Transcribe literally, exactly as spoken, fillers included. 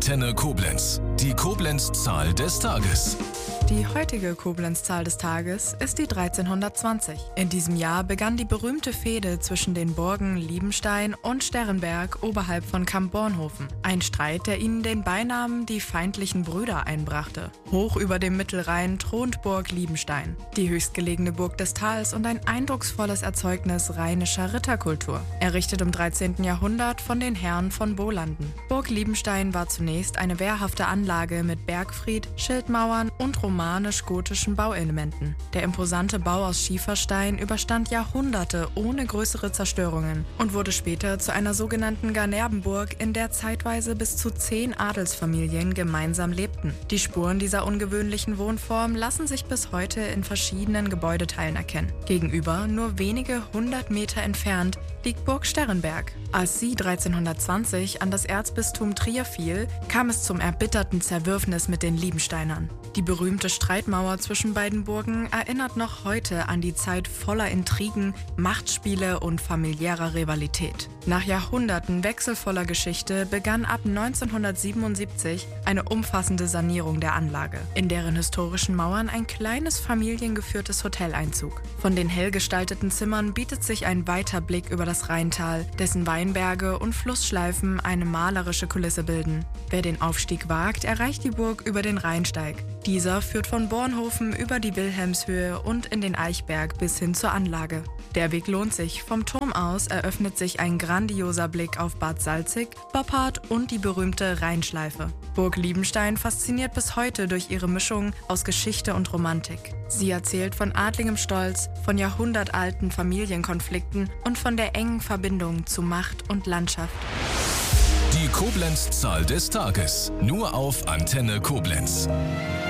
Antenne Koblenz. Die Koblenz-Zahl des Tages. Die heutige Koblenz-Zahl des Tages ist die dreizehnhundertzwanzig. In diesem Jahr begann die berühmte Fehde zwischen den Burgen Liebenstein und Sternberg oberhalb von Kamp-Bornhofen. Ein Streit, der ihnen den Beinamen die feindlichen Brüder einbrachte. Hoch über dem Mittelrhein thront Burg Liebenstein, die höchstgelegene Burg des Tals und ein eindrucksvolles Erzeugnis rheinischer Ritterkultur. Errichtet im dreizehnten Jahrhundert von den Herren von Bolanden. Burg Liebenstein war zunächst eine wehrhafte Anlage mit Bergfried, Schildmauern und romanisch-gotischen Bauelementen. Der imposante Bau aus Schieferstein überstand Jahrhunderte ohne größere Zerstörungen und wurde später zu einer sogenannten Ganerbenburg, in der zeitweise bis zu zehn Adelsfamilien gemeinsam lebten. Die Spuren dieser ungewöhnlichen Wohnform lassen sich bis heute in verschiedenen Gebäudeteilen erkennen. Gegenüber, nur wenige hundert Meter entfernt, liegt Burg Sternberg. Als sie dreizehnhundertzwanzig an das Erzbistum Trier fiel, kam es zum erbitterten Zerwürfnis mit den Liebensteinern. Die berühmte Streitmauer zwischen beiden Burgen erinnert noch heute an die Zeit voller Intrigen, Machtspiele und familiärer Rivalität. Nach Jahrhunderten wechselvoller Geschichte begann ab neunzehnhundertsiebenundsiebzig eine umfassende Sanierung der Anlage, in deren historischen Mauern ein kleines familiengeführtes Hotel einzog. Von den hell gestalteten Zimmern bietet sich ein weiter Blick über das Rheintal, dessen Weinberge und Flussschleifen eine malerische Kulisse bilden. Wer den Aufstieg wagt, erreicht die Burg über den Rheinsteig. Dieser führt von Bornhofen über die Wilhelmshöhe und in den Eichberg bis hin zur Anlage. Der Weg lohnt sich. Vom Turm aus eröffnet sich ein grandioser Blick auf Bad Salzig, Boppard und die berühmte Rheinschleife. Burg Liebenstein fasziniert bis heute durch ihre Mischung aus Geschichte und Romantik. Sie erzählt von adligem Stolz, von jahrhundertalten Familienkonflikten und von der engen Verbindung zu Macht und Landschaft. Die Koblenz-Zahl des Tages. Nur auf Antenne Koblenz.